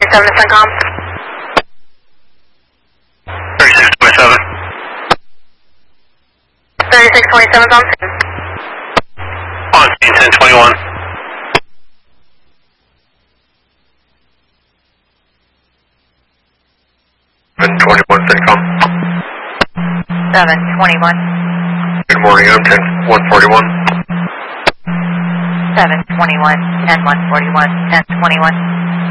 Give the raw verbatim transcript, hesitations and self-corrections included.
twenty-seven to CENTCOM. thirty-six twenty-seven. thirty-six twenty-seven is on scene. On scene ten twenty-one. ten twenty-one CENTCOM. seven twenty-one. Good morning, I'm ten one forty-one. seven twenty-one, ten one forty-one, ten twenty-one.